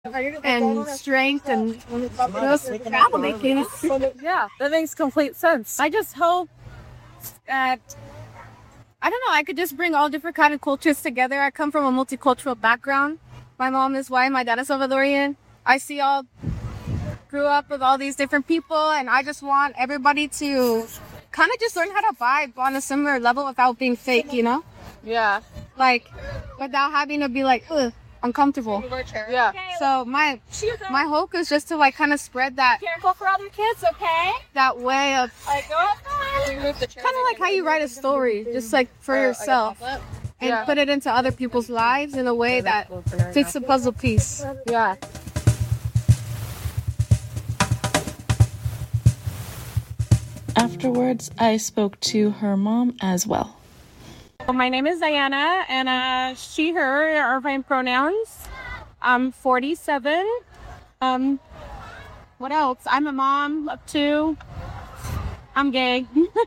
and strength and travel making. Yeah, that makes complete sense. I just hope that I don't know, I could just bring all different kind of cultures together. I come from a multicultural background. My mom is white, my dad is Salvadorian. Grew up with all these different people, and I just want everybody to kind of just learn how to vibe on a similar level without being fake, you know? Yeah. Like, without having to be like, ugh, uncomfortable. Yeah. So my hope is just to like kind of spread that. Careful for other kids, okay? That way of Like, go kind of like how you write a story, just like for yourself, and put it into other people's lives in a way that fits the puzzle piece. Yeah. Afterwards, I spoke to her mom as well. Well, my name is Diana, and she, her are my pronouns. I'm 47. What else? I'm a mom of 2. I'm gay.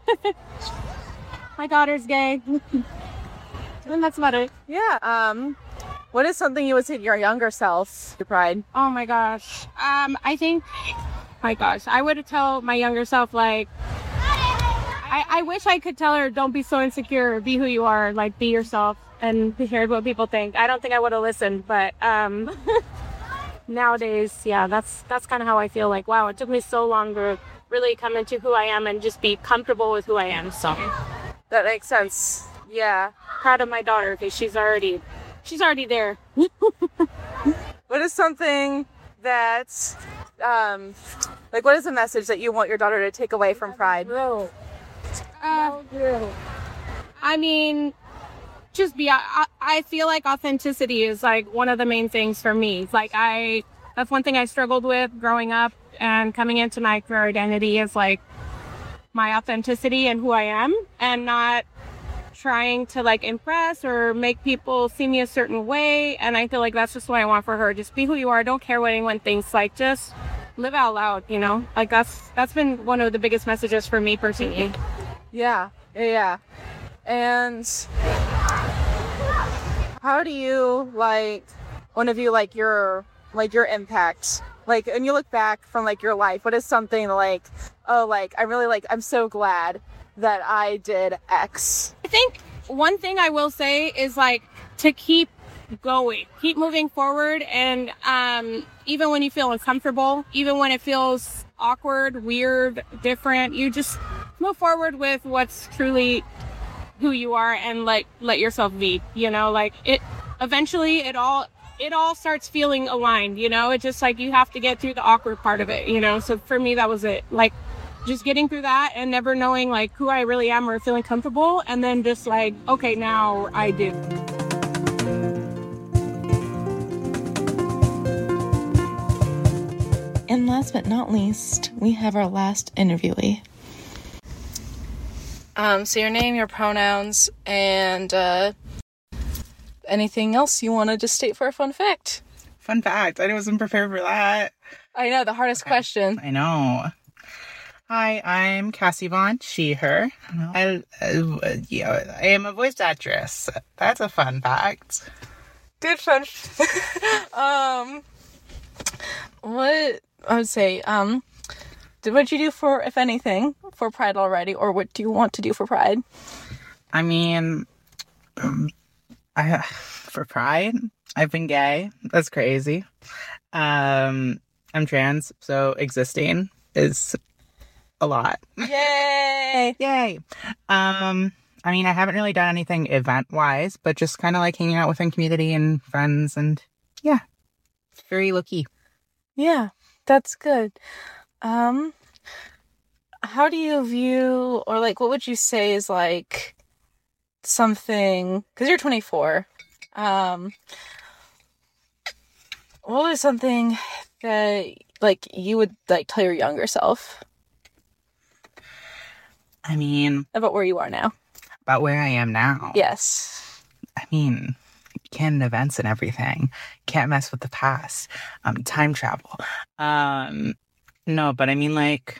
My daughter's gay. And that's about it. Yeah. What is something you would say to your younger self, your pride? Oh my gosh. I think, I would tell my younger self, like, I wish I could tell her, don't be so insecure, be who you are, like, be yourself, and be heard what people think. I don't think I would have listened, but nowadays, yeah, that's kind of how I feel. Like, wow, it took me so long to really come into who I am and just be comfortable with who I am. So that makes sense. Yeah. Proud of my daughter because she's already there. What is something that, what is a message that you want your daughter to take away from Pride? I mean, just be. I feel like authenticity is like one of the main things for me. Like that's one thing I struggled with growing up and coming into my queer identity is like my authenticity and who I am, and not trying to like impress or make people see me a certain way. And I feel like that's just what I want for her. Just be who you are. Don't care what anyone thinks. Like, just live out loud, you know? Like, that's been one of the biggest messages for me personally. Yeah. And how do you your impact? Like, when you look back from like your life, what is something like, oh, like, I'm so glad that I did X? I think one thing I will say is like to keep going, keep moving forward, and even when you feel uncomfortable, even when it feels awkward, weird, different, you just move forward with what's truly who you are and let yourself be, you know? Like, it eventually it all starts feeling aligned, you know? It's just like you have to get through the awkward part of it, you know? So for me, that was it. Like, just getting through that and never knowing like who I really am or feeling comfortable, and then just like, okay, now I do. And last but not least, we have our last interviewee. So your name, your pronouns, and anything else you want to just state for a fun fact? Fun fact. I wasn't prepared for that. I know, the hardest question. I know. Hi, I'm Cassie Vaughn, she, her. I am a voice actress. That's a fun fact. Good fun. What I would say, what you do for, if anything, for Pride already, or what do you want to do for Pride? I mean, for Pride, I've been gay. That's crazy. I'm trans, so existing is a lot. Yay! Yay! I mean, I haven't really done anything event-wise, but just kind of like hanging out within community and friends, and yeah, it's very low-key. Yeah, that's good. How do you view, or like, what would you say is like something, because you're 24, what is something that like you would like tell your younger self? I mean, About where you are now. about where I am now. Yes. I mean, canon events and everything. Can't mess with the past. Time travel. No, but I mean, like,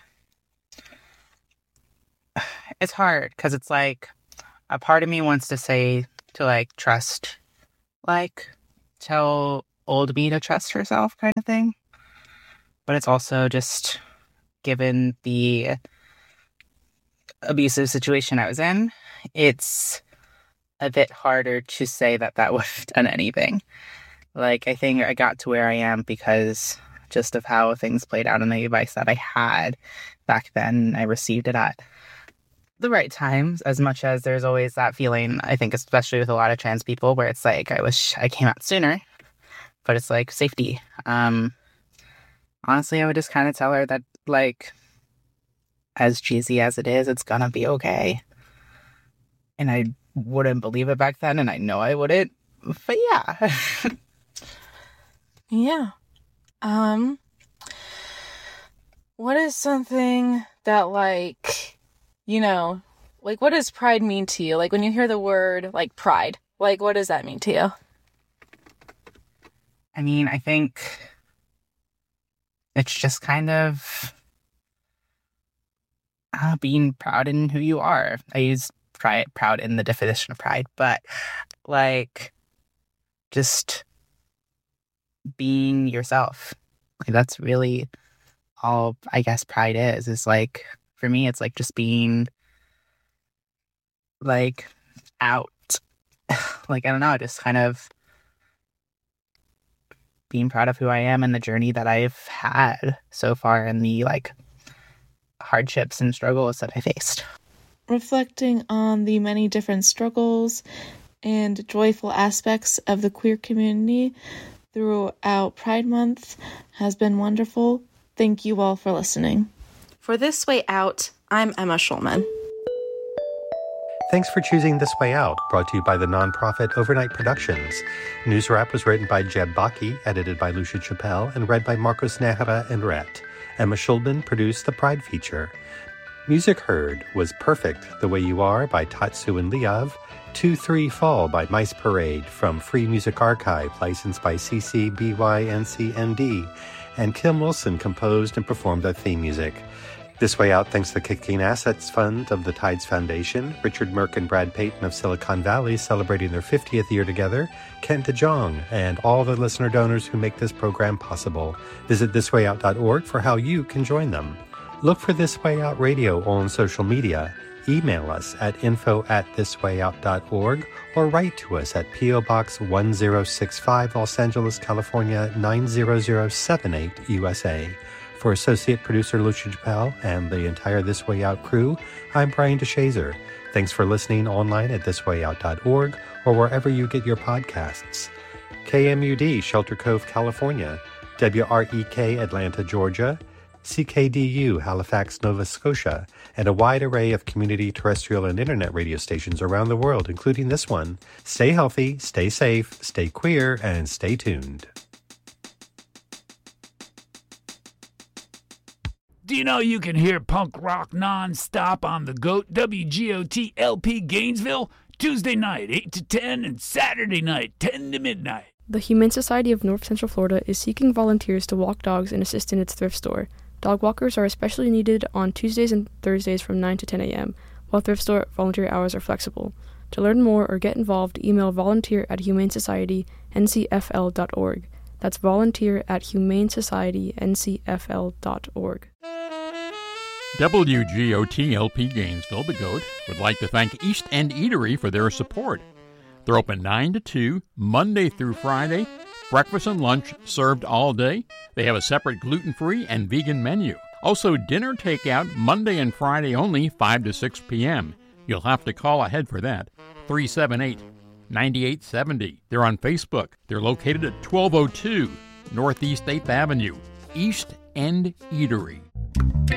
it's hard because it's like a part of me wants to say to like trust, like, tell old me to trust herself kind of thing. But it's also just, given the abusive situation I was in, it's a bit harder to say that that would have done anything. Like, I think I got to where I am because just of how things played out and the advice that I had back then. I received it at the right times, as much as there's always that feeling, I think, especially with a lot of trans people, where it's like, I wish I came out sooner. But it's like, safety. Honestly, I would just kind of tell her that, like, as cheesy as it is, it's gonna be okay. And I wouldn't believe it back then, and I know I wouldn't. But yeah. Yeah. What is something that, like, you know, like, what does pride mean to you? Like, when you hear the word, like, pride, like, what does that mean to you? I mean, I think it's just kind of being proud in who you are. I use proud in the definition of pride, but, like, just being yourself. Like, that's really all I guess pride is like, for me, it's like just being, like, out. Like, I don't know, just kind of being proud of who I am and the journey that I've had so far and the, like, hardships and struggles that I faced. Reflecting on the many different struggles and joyful aspects of the queer community throughout Pride Month has been wonderful. Thank you all for listening. For This Way Out, I'm Emma Schulman. Thanks for choosing This Way Out, brought to you by the nonprofit Overnight Productions. News Wrap was written by Jeb Baki, edited by Lucia Chappelle, and read by Marcos Nehra and Rhett. Emma Schulman produced the Pride feature. Music heard was Perfect the Way You Are by Tatsu and Liav, 2-3 Fall by Mice Parade from Free Music Archive, licensed by CC BY-NC-ND, and Kim Wilson composed and performed the theme music. This Way Out thanks the Kicking Assets Fund of the Tides Foundation, Richard Merck and Brad Payton of Silicon Valley celebrating their 50th year together, Kent DeJong, and all the listener donors who make this program possible. Visit thiswayout.org for how you can join them. Look for This Way Out Radio on social media. Email us at info@thiswayout.org or write to us at P.O. Box 1065, Los Angeles, California 90078, USA. For associate producer Lucia Chappelle and the entire This Way Out crew, I'm Brian DeShazer. Thanks for listening online at thiswayout.org or wherever you get your podcasts. KMUD, Shelter Cove, California. WREK, Atlanta, Georgia. CKDU, Halifax, Nova Scotia, and a wide array of community terrestrial and internet radio stations around the world, including this one. Stay healthy, stay safe, stay queer, and stay tuned. Do you know you can hear punk rock non-stop on the GOAT, WGOT LP Gainesville? Tuesday night, 8 to 10, and Saturday night, 10 to midnight. The Humane Society of North Central Florida is seeking volunteers to walk dogs and assist in its thrift store. Dog walkers are especially needed on Tuesdays and Thursdays from 9 to 10 a.m., while thrift store volunteer hours are flexible. To learn more or get involved, email volunteer@humanesocietyncfl.org. That's volunteer@humanesocietyncfl.org. WGOT LP Gainesville, the GOAT, would like to thank East End Eatery for their support. They're open 9 to 2, Monday through Friday. Breakfast and lunch served all day. They have a separate gluten-free and vegan menu. Also, dinner takeout Monday and Friday only, 5 to 6 p.m. You'll have to call ahead for that. 378-9870. They're on Facebook. They're located at 1202 Northeast 8th Avenue, East End Eatery.